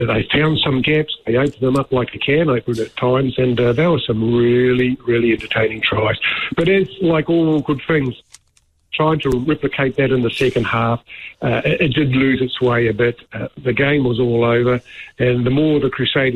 They found some gaps. They opened them up like a can opener at times, and there were some really, really entertaining tries. But as like all good things, trying to replicate that in the second half, it did lose its way a bit. The game was all over, and the more the Crusaders